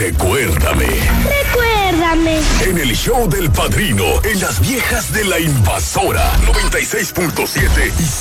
Recuérdame. Recuérdame. En el show del Padrino, en las viejas de la Invasora, 96.7 y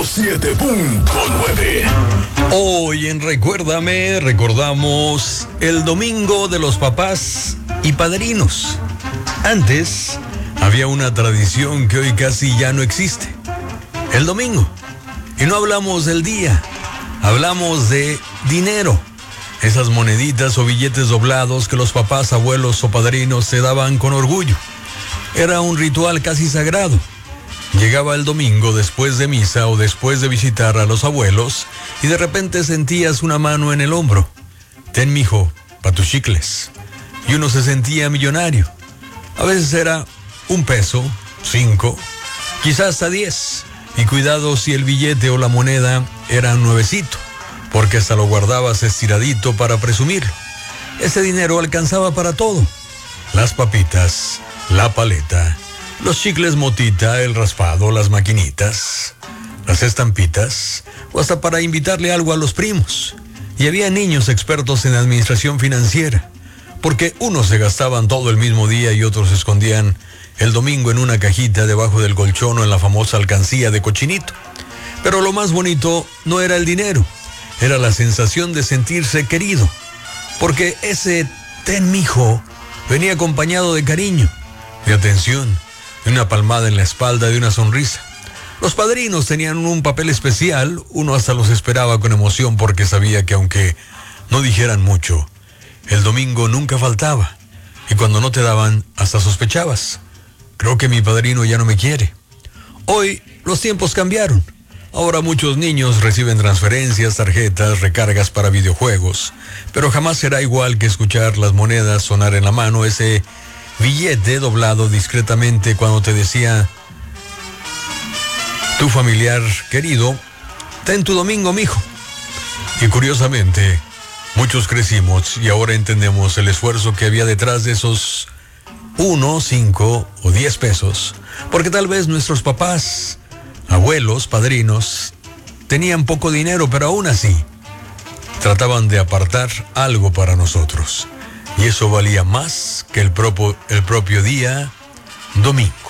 107.9. Hoy en Recuérdame recordamos el Domingo de los Papás y Padrinos. Antes había una tradición que hoy casi ya no existe. El domingo. Y no hablamos del día, hablamos de dinero. Esas moneditas o billetes doblados que los papás, abuelos o padrinos se daban con orgullo. Era un ritual casi sagrado. Llegaba el domingo después de misa o después de visitar a los abuelos y de repente sentías una mano en el hombro. Ten, mijo, pa' tus chicles. Y uno se sentía millonario. A veces era 1 peso, 5, quizás hasta 10. Y cuidado si el billete o la moneda era nuevecito, porque hasta lo guardabas estiradito para presumirlo. Ese dinero alcanzaba para todo. Las papitas, la paleta, los chicles motita, el raspado, las maquinitas, las estampitas, o hasta para invitarle algo a los primos. Y había niños expertos en administración financiera, porque unos se gastaban todo el mismo día y otros se escondían el domingo en una cajita debajo del colchón o en la famosa alcancía de cochinito. Pero lo más bonito no era el dinero, era la sensación de sentirse querido, porque ese ten, mijo, venía acompañado de cariño, de atención, de una palmada en la espalda, de una sonrisa. Los padrinos tenían un papel especial, uno hasta los esperaba con emoción porque sabía que aunque no dijeran mucho, el domingo nunca faltaba, y cuando no te daban, hasta sospechabas. Creo que mi padrino ya no me quiere. Hoy los tiempos cambiaron. Ahora muchos niños reciben transferencias, tarjetas, recargas para videojuegos, pero jamás será igual que escuchar las monedas sonar en la mano, ese billete doblado discretamente cuando te decía tu familiar querido, ten tu domingo, mijo. Y curiosamente, muchos crecimos y ahora entendemos el esfuerzo que había detrás de esos 1, 5 o 10 pesos, porque tal vez nuestros papás, abuelos, padrinos, tenían poco dinero, pero aún así trataban de apartar algo para nosotros. Y eso valía más que el propio día domingo.